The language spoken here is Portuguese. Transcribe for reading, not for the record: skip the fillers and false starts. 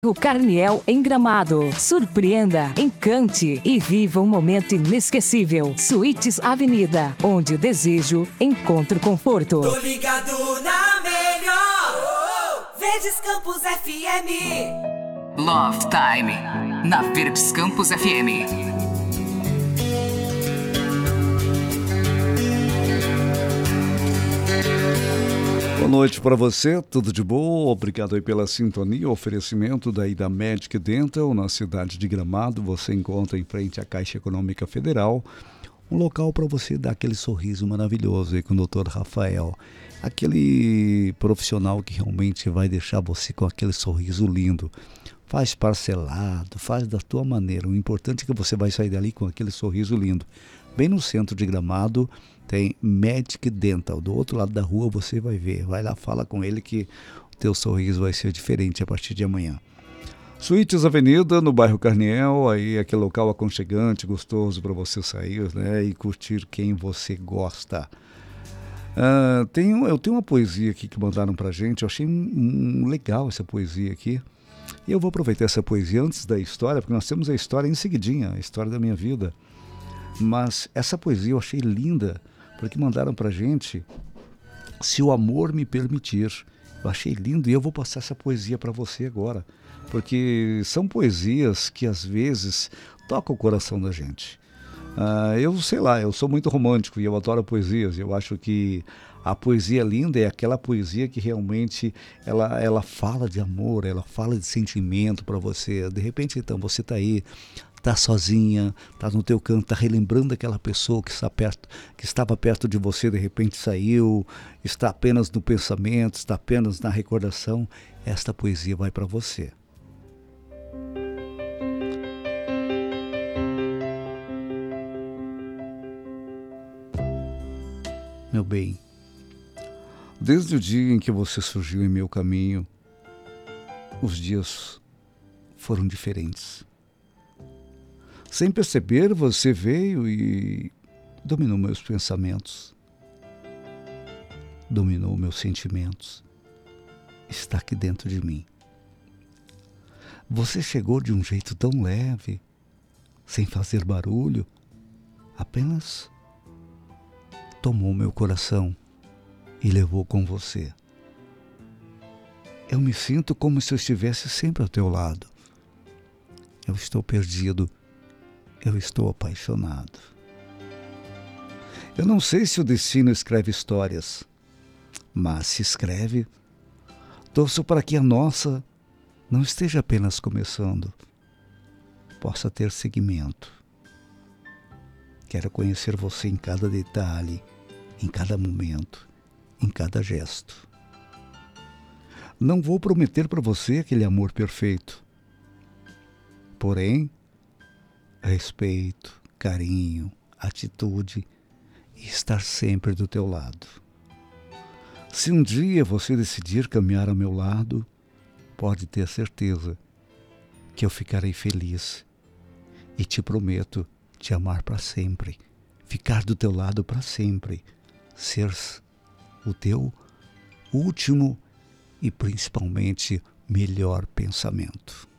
O Carniel em Gramado. Surpreenda, encante e viva um momento inesquecível. Suítes Avenida, onde o desejo encontra o conforto. Tô ligado na melhor. Verdes Campos FM. Love Time, na Verdes Campos FM. Boa noite para você, tudo de boa? Obrigado aí pela sintonia, oferecimento daí da Medic Dental, na cidade de Gramado. Você encontra em frente à Caixa Econômica Federal, um local para você dar aquele sorriso maravilhoso aí com o Dr. Rafael. Aquele profissional que realmente vai deixar você com aquele sorriso lindo. Faz parcelado, faz da tua maneira. O importante é que você vai sair dali com aquele sorriso lindo. Bem no centro de Gramado tem Medic Dental. Do outro lado da rua você vai ver. Vai lá, fala com ele que o teu sorriso vai ser diferente a partir de amanhã. Suítes Avenida, no bairro Carniel, aí aquele local aconchegante, gostoso para você sair, né, e curtir quem você gosta. Eu tenho uma poesia aqui que mandaram pra gente. Eu achei legal essa poesia aqui. E eu vou aproveitar essa poesia antes da história, porque nós temos a história em seguidinha, a história da minha vida. Mas essa poesia eu achei linda, porque mandaram pra gente, se o amor me permitir. Eu achei lindo e eu vou passar essa poesia para você agora, porque são poesias que às vezes tocam o coração da gente. Eu sei lá, eu sou muito romântico e eu adoro poesias. Eu acho que a poesia linda é aquela poesia que realmente ela fala de amor, ela fala de sentimento para você. De repente, então, você está aí, está sozinha, está no teu canto, está relembrando aquela pessoa que está perto, que estava perto de você, de repente saiu, está apenas no pensamento, está apenas na recordação. Esta poesia vai para você. Meu bem, desde o dia em que você surgiu em meu caminho, os dias foram diferentes. Sem perceber, você veio e dominou meus pensamentos, dominou meus sentimentos, está aqui dentro de mim. Você chegou de um jeito tão leve, sem fazer barulho, apenas tomou meu coração e levou com você. Eu me sinto como se eu estivesse sempre ao teu lado. Eu estou perdido, eu estou apaixonado. Eu não sei se o destino escreve histórias, mas se escreve, torço para que a nossa não esteja apenas começando, possa ter seguimento. Quero conhecer você em cada detalhe, em cada momento, em cada gesto. Não vou prometer para você aquele amor perfeito. Porém, respeito, carinho, atitude e estar sempre do teu lado. Se um dia você decidir caminhar ao meu lado, pode ter certeza que eu ficarei feliz e te prometo te amar para sempre, ficar do teu lado para sempre, ser o teu último e principalmente melhor pensamento.